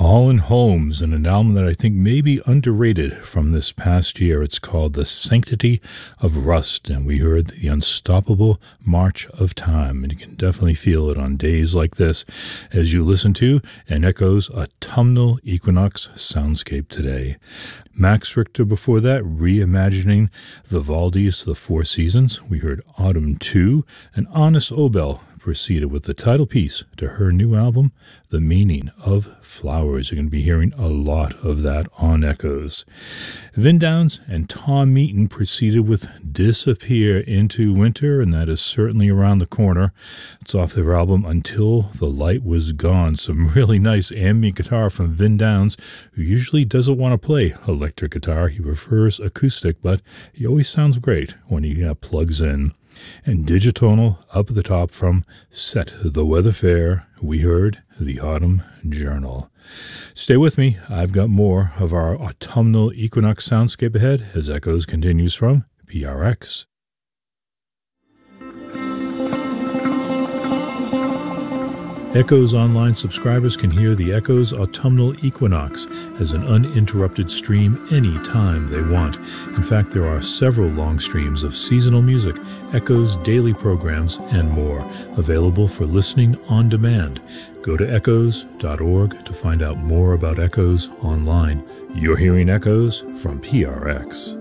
Holland Holmes, and an album that I think may be underrated from this past year. It's called The Sanctity of Rust, and we heard The Unstoppable March of Time, and you can definitely feel it on days like this as you listen to and echoes autumnal equinox soundscape today. Max Richter before that, reimagining Vivaldi's The Four Seasons. We heard Autumn 2, and Honest Obel proceeded with the title piece to her new album, The Meaning of Flowers. You're going to be hearing a lot of that on Echoes. Vin Downs and Tom Meaton proceeded with Disappear into Winter, and that is certainly around the corner. It's off their album Until the Light Was Gone. Some really nice ambient guitar from Vin Downs, who usually doesn't want to play electric guitar. He prefers acoustic, but he always sounds great when he plugs in. And Digitonal up at the top from Set the Weather Fair, we heard The Autumn Journal. Stay with me. I've got more of our autumnal equinox soundscape ahead as Echoes continues from PRX. Echoes Online subscribers can hear the Echoes Autumnal Equinox as an uninterrupted stream anytime they want. In fact, there are several long streams of seasonal music, Echoes daily programs, and more, available for listening on demand. Go to echoes.org to find out more about Echoes Online. You're hearing Echoes from PRX.